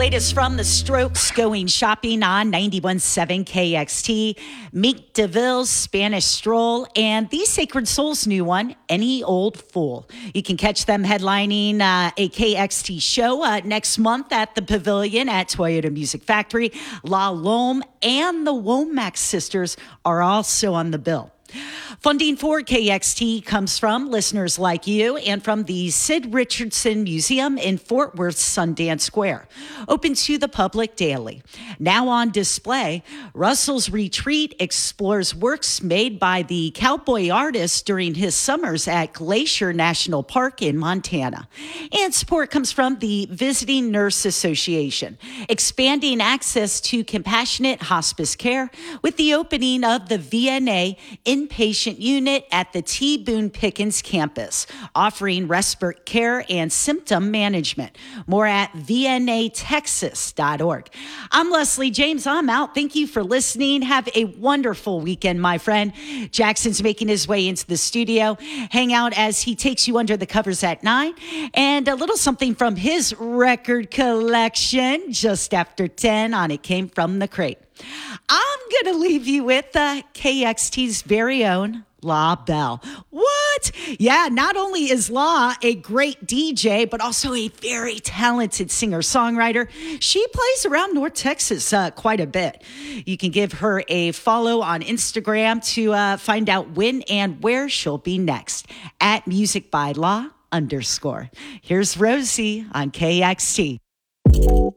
latest from the Strokes going shopping on 91.7 KXT, Meek DeVille's Spanish Stroll, and The Sacred Soul's new one, Any Old Fool. You can catch them headlining a KXT show next month at the Pavilion at Toyota Music Factory. La Lome and the Womack Sisters are also on the bill. Funding for KXT comes from listeners like you and from the Sid Richardson Museum in Fort Worth Sundance Square. Open to the public daily. Now on display, Russell's Retreat explores works made by the cowboy artist during his summers at Glacier National Park in Montana. And support comes from the Visiting Nurse Association, expanding access to compassionate hospice care with the opening of the VNA inpatient unit at the T. Boone Pickens campus, offering respite care and symptom management. More at vnatexas.org. I'm Leslie James. I'm out. Thank you for listening. Have a wonderful weekend, my friend. Jackson's making his way into the studio. Hang out as he takes you under the covers at 9. And a little something from his record collection just after 10 on It Came From the Crate. I'm going to leave you with KXT's very own La Belle. What? Yeah, not only is La a great DJ, but also a very talented singer-songwriter. She plays around North Texas quite a bit. You can give her a follow on Instagram to find out when and where she'll be next at musicbylaw_. Here's Rosie on KXT.